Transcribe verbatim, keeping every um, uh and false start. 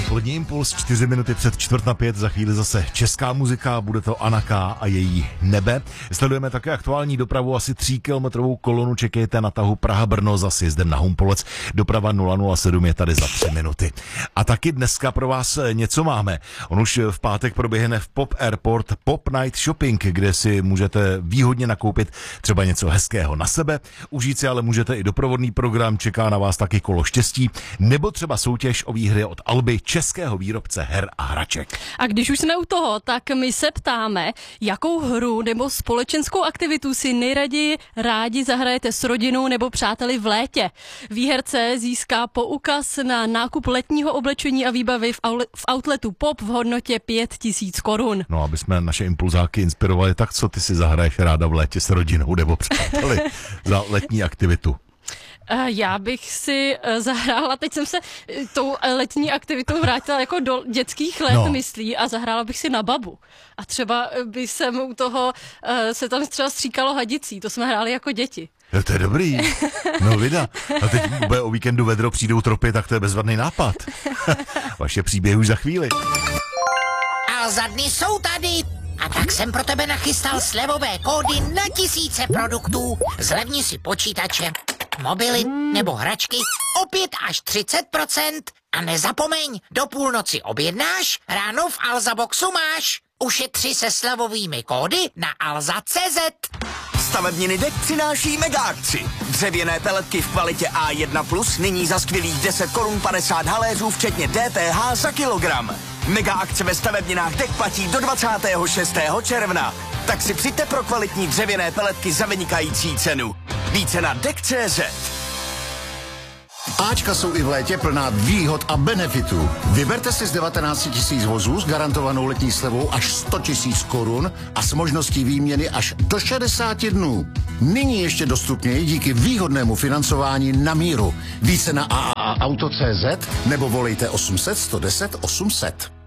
Odpolední impuls, čtyři minuty před čtvrt na pět, za chvíli zase česká muzika, bude to Anaka a její Nebe. Sledujeme také aktuální dopravu, asi tříkilometrovou kolonu, čekejte na tahu Praha-Brno za sjezdem na Humpolec. Doprava nula nula sedm je tady za tři minuty. A taky dneska pro vás něco máme. On už v pátek proběhne v Pop Airport Pop Night Shopping, kde si můžete výhodně nakoupit třeba něco hezkého na sebe. Užít si ale můžete i doprovodný program, čeká na vás taky kolo štěstí, nebo třeba soutěž o výhry od Alby, českého výrobce her a hraček. A když už jsme u toho, tak my se ptáme, jakou hru nebo společenskou aktivitu si nejraději rádi zahrajete s rodinou nebo přáteli v létě. Výherce získá poukaz na nákup letního oblečení a výbavy v, aule, v outletu Pop v hodnotě pět tisíc korun. No, aby jsme naše impulzáky inspirovali, tak co ty si zahraješ ráda v létě s rodinou nebo přáteli za letní aktivitu? Já bych si zahrála, teď jsem se tou letní aktivitou vrátila jako do dětských let, no. myslí, a zahrála bych si na babu. A třeba by jsem u toho, se tam třeba stříkalo hadicí, to jsme hráli jako děti. Jo, to je dobrý. No vida. A teď bude o víkendu vedro, přijdou tropy, tak to je bezvadný nápad. Vaše příběhy už za chvíli. A za dny jsou tady. A tak jsem pro tebe nachystal slevové kódy na tisíce produktů. Zlevni si počítače, mobily nebo hračky o pět až třicet procent. A nezapomeň, do půlnoci objednáš, ráno v Alza Boxu máš. Ušetři se slevovými kódy na alza tečka cé zet. Stavebniny Dek přináší mega akci. Dřevěné peletky v kvalitě A jedna plus nyní za skvělých deset korun padesát haléřů včetně D P H za kilogram. Mega akce ve stavebninách Dek platí do dvacátého šestého června. Tak si přijďte pro kvalitní dřevěné peletky za vynikající cenu. Více na dek tečka cé zet. Ačka jsou i v létě plná výhod a benefitů. Vyberte si z devatenáct tisíc vozů s garantovanou letní slevou až sto tisíc korun a s možností výměny až do šedesáti dnů. Nyní ještě dostupněji díky výhodnému financování na míru. Více na a a a auto tečka cé zet nebo volejte osm set sto deset osm set.